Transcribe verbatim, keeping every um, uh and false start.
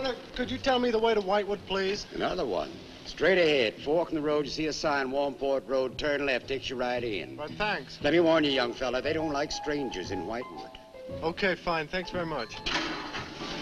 Fella, could you tell me the way to Whitewood, please? Another one. Straight ahead. Fork in the road, you see a sign, Warmport Road. Turn left, takes you right in. Well, thanks. Let me warn you, young fella, they don't like strangers in Whitewood. Okay, fine. Thanks very much.